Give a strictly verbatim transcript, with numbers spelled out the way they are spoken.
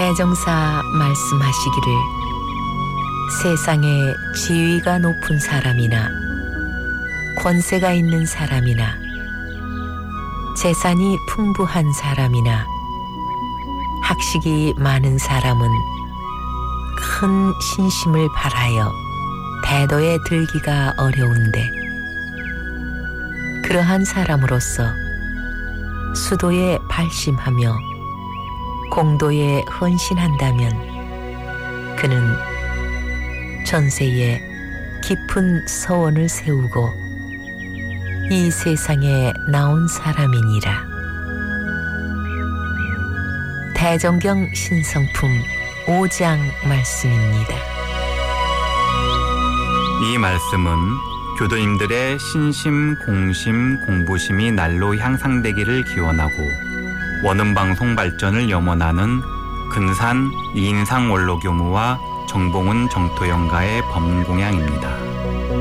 대종사 말씀하시기를 세상에 지위가 높은 사람이나 권세가 있는 사람이나 재산이 풍부한 사람이나 학식이 많은 사람은 큰 신심을 발하여 대도에 들기가 어려운데 그러한 사람으로서 수도에 발심하며 공도에 헌신한다면 그는 전세에 깊은 서원을 세우고 이 세상에 나온 사람이니라. 대정경 신성품 오 장 말씀입니다. 이 말씀은 교도님들의 신심, 공심, 공부심이 날로 향상되기를 기원하고 원음방송 발전을 염원하는 근산 이인상 원로교무와 정봉은 정토연가의 법문공양입니다.